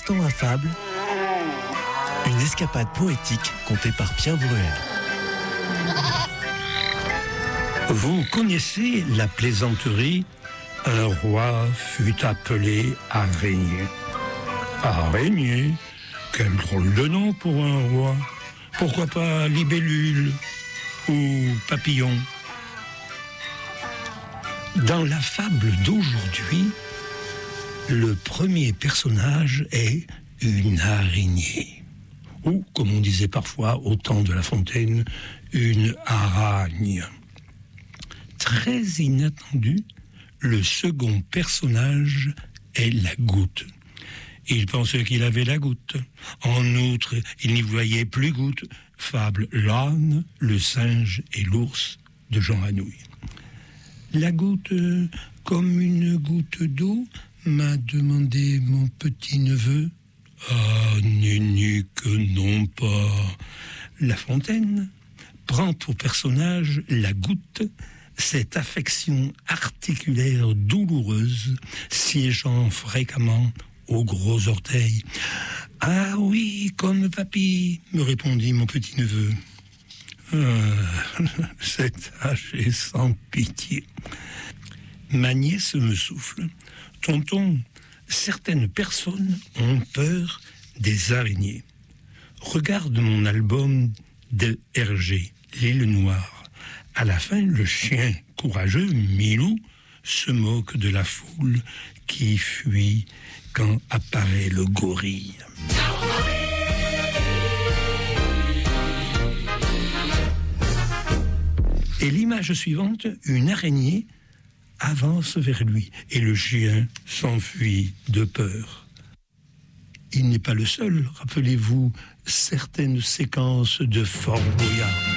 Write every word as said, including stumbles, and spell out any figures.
Instant affable, une escapade poétique contée par Pierre Bruel. Vous connaissez la plaisanterie « Un roi fut appelé Araignée ». Araignée, quel drôle de nom pour un roi. Pourquoi pas libellule ou papillon? Dans la fable d'aujourd'hui, le premier personnage est une araignée. Ou, comme on disait parfois au temps de La Fontaine, une aragne. Très inattendu, le second personnage est la goutte. Il pensait qu'il avait la goutte. En outre, il n'y voyait plus goutte. Fable l'âne, le singe et l'ours de Jean Anouilh. La goutte, comme une goutte d'eau, m'a demandé mon petit-neveu. Ah, Nini, que non pas. La Fontaine prend pour personnage la goutte, cette affection articulaire douloureuse, siégeant fréquemment aux gros orteils. « Ah oui, comme papy, me répondit mon petit-neveu. Ah, cet âge est sans pitié. Ma nièce me souffle. Tonton, certaines personnes ont peur des araignées. Regarde mon album de Hergé, L'île Noire. À la fin, le chien courageux, Milou, se moque de la foule qui fuit quand apparaît le gorille. Et l'image suivante, une araignée avance vers lui et le chien s'enfuit de peur. Il n'est pas le seul, rappelez-vous certaines séquences de Fort Boyard.